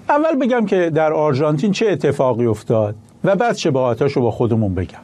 اول بگم که در آرژانتین چه اتفاقی افتاد و بعد شباهتاشو با خودمون بگم.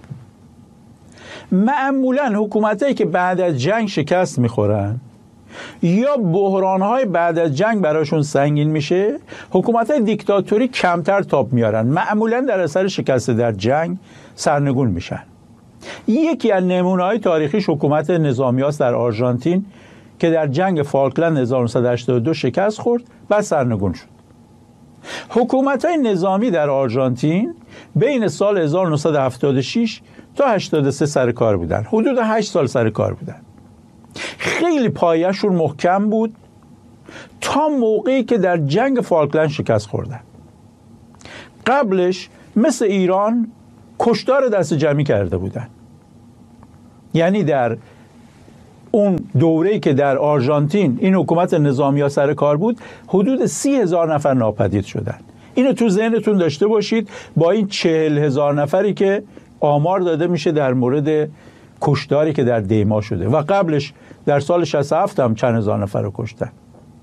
معمولاً حکومتایی که بعد از جنگ شکست میخورن یا بحران‌های بعد از جنگ براشون سنگین میشه، حکومت‌های دیکتاتوری کمتر تاب میارن، معمولاً در اثر شکست در جنگ سرنگون میشن. یکی از نمونه‌های تاریخیش حکومت نظامیاست در آرژانتین که در جنگ فالکلند 1982 شکست خورد و سرنگون شد. حکومت‌های نظامی در آرژانتین بین سال 1976 تا 83 سر کار بودن، حدود 8 سال سر کار بودن. خیلی پایه‌شون محکم بود تا موقعی که در جنگ فالکلند شکست خوردن. قبلش مثل ایران کشتار دست جمعی کرده بودن، یعنی در اون دوره‌ای که در آرژانتین این حکومت نظامی ها سر کار بود حدود 30,000 نفر ناپدید شدن. اینو تو ذهنتون داشته باشید با این 40,000 نفری که آمار داده میشه در مورد کشتاری که در دیما شده و قبلش در سال 67 هم چند هزار نفر رو کشتن.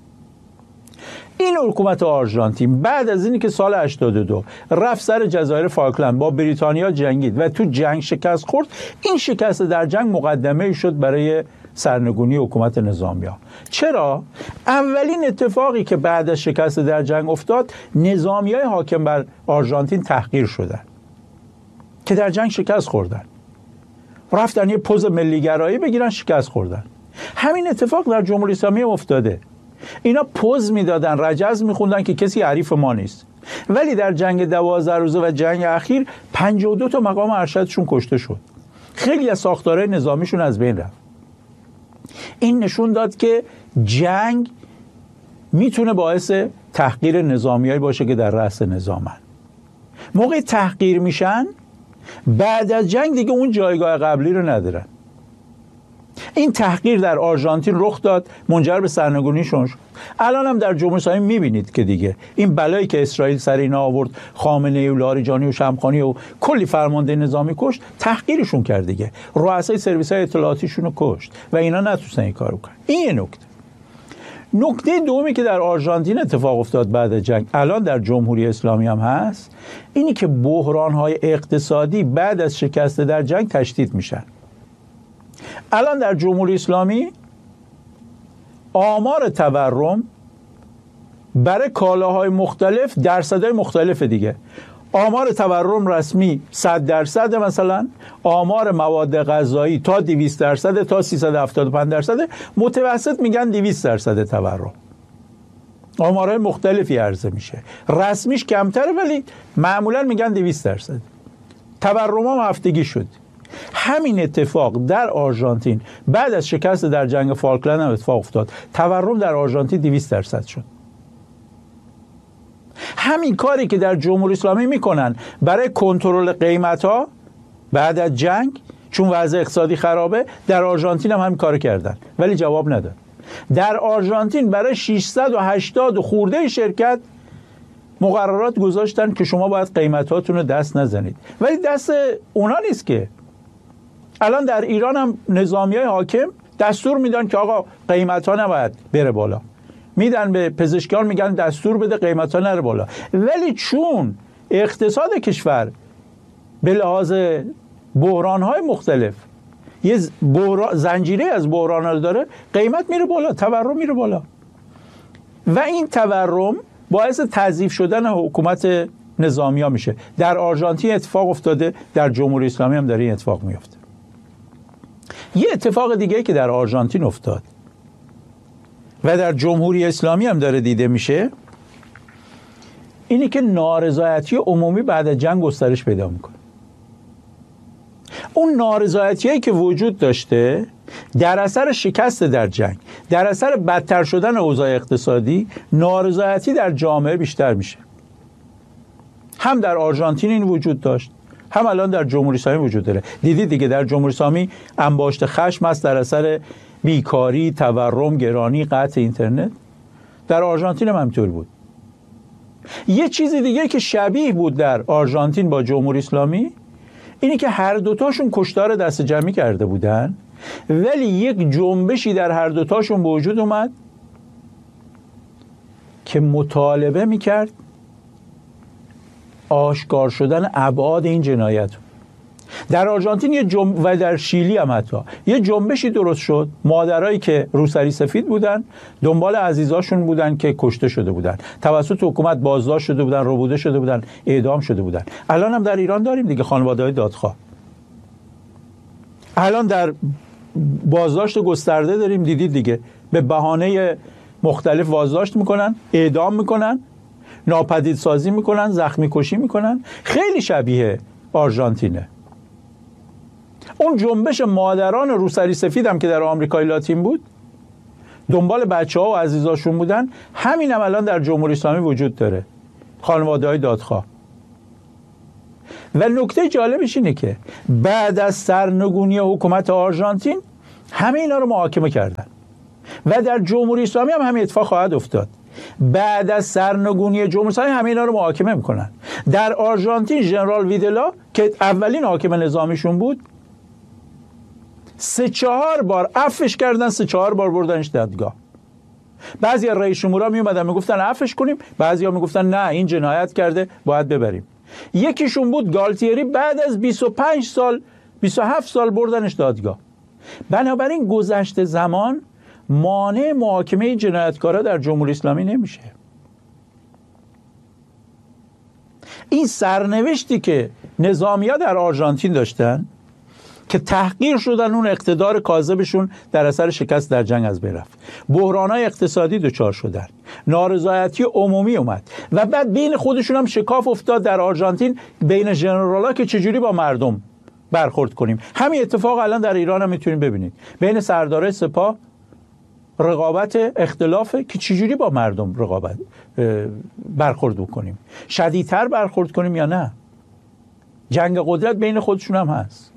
این حکومت آرژانتین بعد از اینی که سال 82 رفت سر جزایر فالکلند با بریتانیا جنگید و تو جنگ شکست خورد، این شکست در جنگ مقدمه شد برای سرنگونی حکومت نظامیا. چرا؟ اولین اتفاقی که بعد از شکست در جنگ افتاد، نظامیای حاکم بر آرژانتین تحقیر شدن که در جنگ شکست خوردن، رفتن یه پوز ملیگرایی بگیرن، شکست خوردن. همین اتفاق در جمهوری اسلامی افتاده. اینا پوز میدادن، رجز میخوندن که کسی حریف ما نیست، ولی در جنگ 12 روزه و جنگ اخیر 52 تا مقام ارشدشون کشته شد، خیلی از ساختارهای نظامیشون از بین رفت. این نشون داد که جنگ میتونه باعث تحقیر نظامیایی باشه که در رأس نظامن. موقع تحقیر میشن بعد از جنگ دیگه اون جایگاه قبلی رو ندارن. این تحقیر در آرژانتین رخ داد، منجر به سرنگونیشون شد. الان هم در جمهوری اسلامی میبینید که دیگه این بلایی که اسرائیل سر اینا آورد، خامنه‌ای و لاریجانی و شمخانی و کلی فرمانده نظامی کشت، تحقیرشون کرد دیگه، رؤسای سرویس‌های اطلاعاتیشون رو کشت و اینا نتونستن این کارو کنن. این یه نکته. نکته دومی که در آرژانتین اتفاق افتاد بعد از جنگ، الان در جمهوری اسلامی هم هست، اینی که بحران‌های اقتصادی بعد از شکست در جنگ تشدید میشن. الان در جمهوری اسلامی آمار تورم برای کالاهای مختلف درصدهای مختلف دیگه. آمار تورم رسمی 100%، مثلا آمار مواد غذایی تا 200% تا 375%، متوسط میگن 200% تورم. آمارهای مختلفی عرضه میشه، رسمیش کمتره ولی معمولا میگن 200%. تورم هم هفتگی شد. همین اتفاق در آرژانتین بعد از شکست در جنگ فالکلند هم اتفاق افتاد. تورم در آرژانتین 200% شد. همین کاری که در جمهوری اسلامی میکنن برای کنترل قیمت‌ها بعد از جنگ، چون وضع اقتصادی خرابه، در آرژانتین هم همین کارو کردن ولی جواب نداد. در آرژانتین برای 680 خورده شرکت مقررات گذاشتن که شما باید قیمتاتون رو دست نزنید، ولی دست اونا نیست که. الان در ایران هم نظامیای حاکم دستور میدن که آقا قیمت‌ها نباید بره بالا، میدن به پزشکان میگن دستور بده قیمت‌ها نره بالا، ولی چون اقتصاد کشور به لحاظ بحران‌های مختلف یه زنجیره از بحران‌ها داره، قیمت میره بالا، تورم میره بالا و این تورم باعث تضعیف شدن حکومت نظامی‌ها میشه. در آرژانتین اتفاق افتاده، در جمهوری اسلامی هم داره این اتفاق میفته. یه اتفاق دیگه که در آرژانتین افتاد و در جمهوری اسلامی هم داره دیده میشه، اینی که نارضایتی عمومی بعد از جنگ گسترش پیدا میکنه. اون نارضایتیایی که وجود داشته در اثر شکست در جنگ، در اثر بدتر شدن اوضاع اقتصادی، نارضایتی در جامعه بیشتر میشه. هم در آرژانتین این وجود داشت، هم الان در جمهوری اسلامی وجود داره. دیدید دیگه در جمهوری اسلامی انباشت خشم است در اثر بیکاری، تورم، گرانی، قطع اینترنت. در آرژانتین هم همینطور بود. یه چیز دیگه که شبیه بود در آرژانتین با جمهوری اسلامی، اینی که هر دوتاشون کشتار دست جمعی کرده بودن، ولی یک جنبشی در هر دوتاشون به وجود اومد که مطالبه میکرد آشکار شدن ابعاد این جنایت. در آرژانتین و در شیلی هم حتی یه جنبشی درست شد. مادرایی که روسری سفید بودن دنبال عزیزاشون بودن که کشته شده بودن، توسط حکومت بازداشت شده بودن، ربوده شده بودن، اعدام شده بودن. الان هم در ایران داریم دیگه خانواده‌های دادخواه. الان در بازداشت گسترده داریم، دیدید دیگه، به بهانه مختلف بازداشت میکنن، اعدام میکنن، ناپدید سازی میکنن، زخمی کشی میکنن. خیلی شبیه آرژانتینه. اون جنبش مادران روسری سفید هم که در آمریکای لاتین بود، دنبال بچه‌ها و عزیزاشون بودن، همین هم الان در جمهوری اسلامی وجود داره، خانواده‌های دادخواه. و نکته جالبش اینه که بعد از سرنگونی حکومت آرژانتین همه اینا رو محاکمه کردن و در جمهوری اسلامی هم همین اتفاق خواهد افتاد. بعد از سرنگونی جمهوری اسلامی همه اینا رو محاکمه میکنن. در آرژانتین ژنرال ویدلا که اولین حاکم نظامیشون بود 3-4 بار عفوش کردن، 3-4 بار بردنش دادگاه. بعضی از رئیس جمهورا می اومدن میگفتن عفوش کنیم، بعضیا میگفتن نه این جنایت کرده باید ببریم. یکیشون بود گالتیری، بعد از 25 سال 27 سال بردنش دادگاه. بنابراین گذشت زمان مانع محاکمه جنایتکارا در جمهوری اسلامی نمیشه. این سرنوشتی که نظامی‌ها در آرژانتین داشتن که تحقیر شدن، اون اقتدار کاذبشون در اثر شکست در جنگ از بین رفت، بحران‌های اقتصادی دچار شدن، نارضایتی عمومی اومد و بعد بین خودشون هم شکاف افتاد در آرژانتین بین ژنرال‌ها که چجوری با مردم برخورد کنیم. همین اتفاق الان در ایران هم میتونید ببینید، بین سردارای سپاه رقابت، اختلافه که چجوری با مردم برخورد بکنیم، شدیدتر برخورد کنیم یا نه. جنگ قدرت بین خودشون هم هست.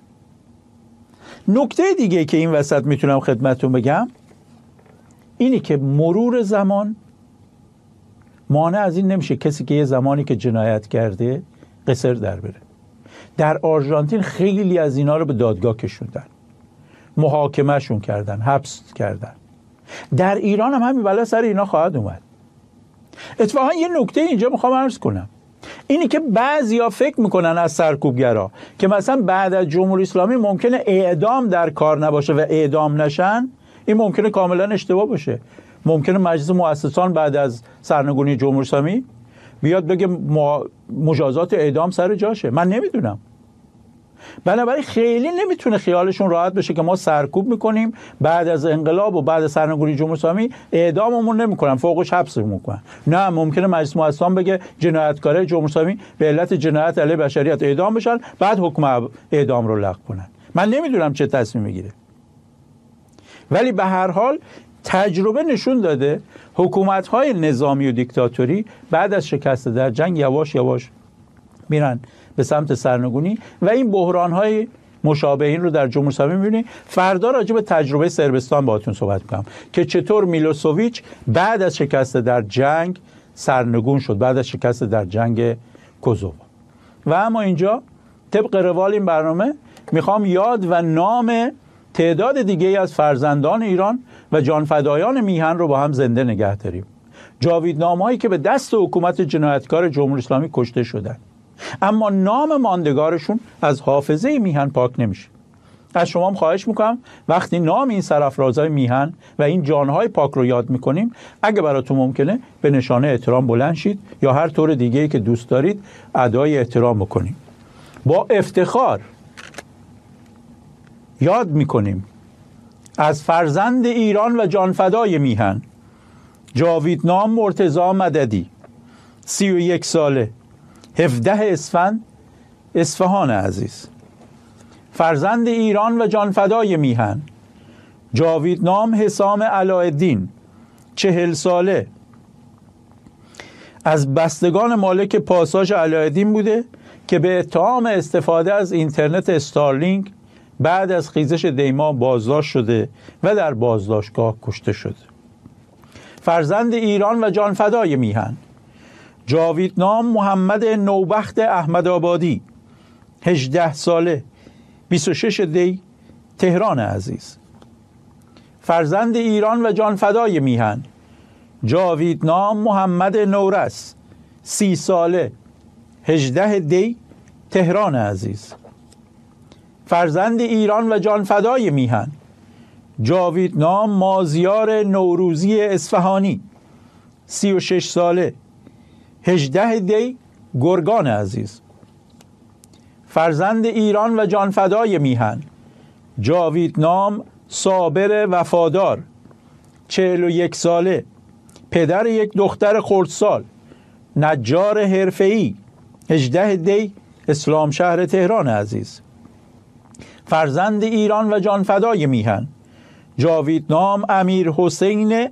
نکته دیگه که این وسط میتونم خدمتتون بگم اینی که مرور زمان مانع از این نمیشه کسی که یه زمانی که جنایت کرده قصر در بره. در آرژانتین خیلی از اینا رو به دادگاه کشوندن، محاکمهشون کردن، حبس کردن. در ایران هم همین بلا سر اینا خواهد اومد. اتفاقا یه نکته اینجا میخوام عرض کنم، اینی که بعضیا فکر میکنن از سرکوبگرا که مثلا بعد از جمهوری اسلامی ممکنه اعدام در کار نباشه و اعدام نشن. این ممکنه کاملا اشتباه باشه. ممکنه مجلس مؤسسان بعد از سرنگونی جمهوری اسلامی بیاد بگه مجازات اعدام سر جاشه. من نمیدونم. بنابراین خیلی نمیتونه خیالشون راحت بشه که ما سرکوب میکنیم، بعد از انقلاب و بعد از سرنگونی جمهوری اسلامی اعداممون نمیکنن، فوقش حبسمون میکنن. نه، ممکنه مجلس مؤسسان بگه جنایتکارای جمهوری اسلامی به علت جنایت علیه بشریت اعدام بشن، بعد حکم اعدام رو لغو کنن. من نمیدونم چه تصمیم میگیره. ولی به هر حال تجربه نشون داده حکومت‌های نظامی و دیکتاتوری بعد از شکست در جنگ یواش یواش میرن به سمت سرنگونی و این بحران‌های مشابه این رو در جمهوری اسلامی می‌بینید. فردا راجع به تجربه صربستان باهاتون صحبت می‌کنم که چطور میلوسوویچ بعد از شکست در جنگ سرنگون شد، بعد از شکست در جنگ کوزوو. و اما اینجا طبق روال این برنامه میخوام یاد و نام تعداد دیگه‌ای از فرزندان ایران و جانفدایان میهن رو با هم زنده نگه داریم. جاویدنامه‌هایی که به دست حکومت جنایتکار جمهوری اسلامی کشته شدن، اما نام ماندگارشون از حافظه میهن پاک نمیشه. از شما هم خواهش میکنم وقتی نام این سرافرازهای میهن و این جانهای پاک رو یاد میکنیم، اگه براتون ممکنه به نشانه احترام بلند شید یا هر طور دیگه‌ای که دوست دارید ادای احترام بکنیم. با افتخار یاد میکنیم از فرزند ایران و جانفدای میهن، جاویدنام مرتضی مددی، 31 ساله، 17 اسفند، اصفهان عزیز. فرزند ایران و جانفدای میهن، جاویدنام حسام علایالدین، 40 ساله، از بستگان مالک پاساژ علایالدین بوده که به اتهام استفاده از اینترنت استارلینک بعد از خیزش دیما بازداشت شده و در بازداشتگاه کشته شده. فرزند ایران و جانفدای میهن، جاویدنام محمد نوبخت احمدآبادی، 18 ساله، 26 دی، تهران عزیز. فرزند ایران و جانفدای میهن، جاویدنام محمد نورس، 30 ساله، 18 دی تهران عزیز. فرزند ایران و جانفدای میهن جاویدنام مازیار نوروزی اصفهانی 36 ساله 18 دی گرگان عزیز. فرزند ایران و جانفدای میهن جاویدنام صابر وفادار 41 ساله پدر یک دختر خردسال نجار حرفه‌ای 18 دی اسلام شهر تهران عزیز. فرزند ایران و جانفدای میهن جاویدنام امیر حسین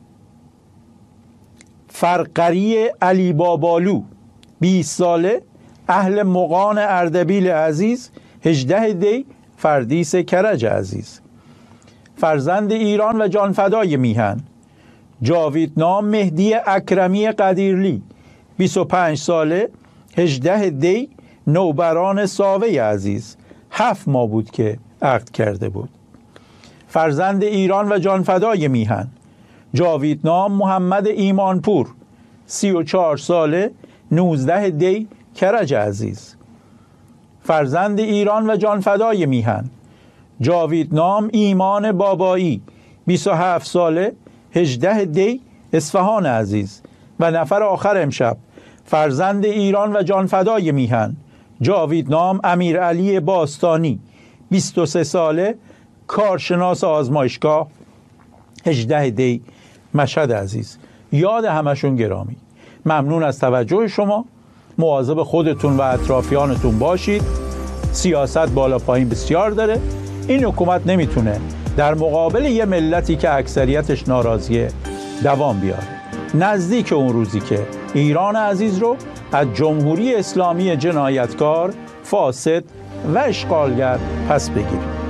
فرقری علی بابالو 20 ساله اهل مغان اردبیل عزیز 18 دی فردیس کرج عزیز. فرزند ایران و جانفدای میهن جاویدنام مهدی اکرمی قدیرلی 25 ساله 18 دی نوبران ساوه عزیز 7 ماه بود که عقد کرده بود. فرزند ایران و جانفدای میهن جاویدنام محمد ایمانپور 34 ساله 19 دی کرج عزیز. فرزند ایران و جانفدای میهن جاویدنام ایمان بابایی 27 ساله 18 دی اصفهان عزیز. و نفر آخر امشب فرزند ایران و جانفدای میهن جاویدنام امیرعلی باستانی 23 ساله کارشناس آزمایشگاه 18 دی مشهد عزیز. یاد همشون گرامی. ممنون از توجه شما. مواظب خودتون و اطرافیانتون باشید. سیاست بالا پایین بسیار داره. این حکومت نمیتونه در مقابل یه ملتی که اکثریتش ناراضیه دوام بیاره. نزدیک اون روزی که ایران عزیز رو از جمهوری اسلامی جنایتکار، فاسد و اشغالگر پس بگیریم.